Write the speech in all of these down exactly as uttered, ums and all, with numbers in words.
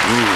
嗯，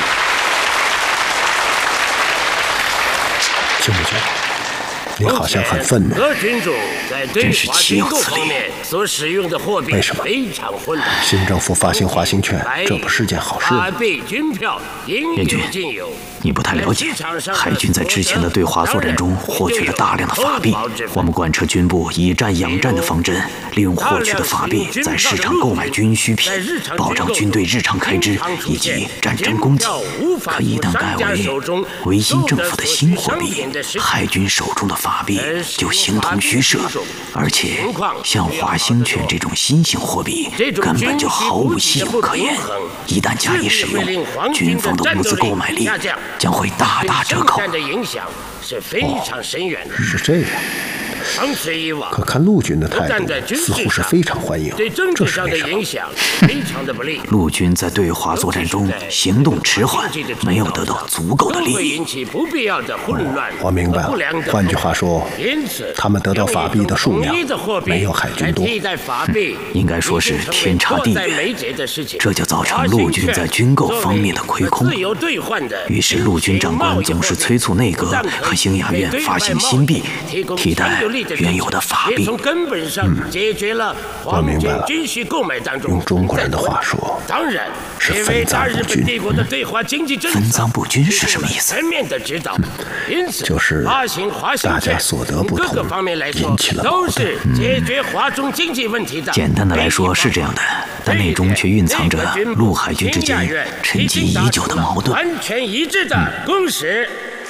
听不清。你好像很愤怒。 各军种在对华军购方面所使用的货币为什么？ 非常混乱。 新政府发行华兴券，这不是件好事吗？ 花呗军票应有尽有。 你不太了解，海军在之前的对华作战中获取了大量的法币。我们贯彻军部以战养战的方针，利用获取的法币在市场购买军需品，保障军队日常开支以及战争供给。可一旦改为维新政府的新货币，海军手中的法币就形同虚设，而且像华兴券这种新型货币根本就毫无信用可言。一旦加以使用，军方的物资购买力将会大打折扣。 的影响是非常深远的。 是这样。 长此以往， 可看陆军的态度，似乎是非常欢迎。 对政治上的影响非常的不利。 陆军在对华作战中行动迟缓，没有得到足够的利益， 引起不必要的混乱。 我明白了。换句话说，他们得到法币的数量没有海军多， 应该说是天差地远。这就造成陆军在军购方面的亏空。于是陆军长官总是催促内阁和兴亚院发行新币，替代原有的法币。 嗯，我明白了。用中国人的话说，是分赃不均。 分赃不均是什么意思？ 嗯，就是大家所得不同，引起了矛盾。 嗯，简单的来说是这样的，但内中却蕴藏着陆海军之间沉积已久的矛盾。 完全一致的共识。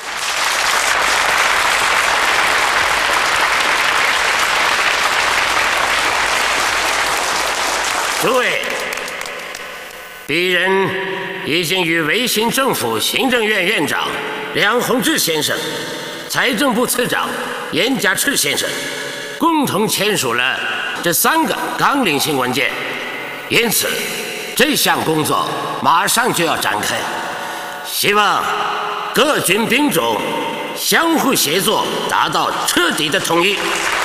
诸位，鄙人已经与维新政府行政院院长梁鸿志先生、财政部次长严家敕先生共同签署了这三个纲领性文件，因此这项工作马上就要展开，希望各军兵种相互协作，达到彻底的统一。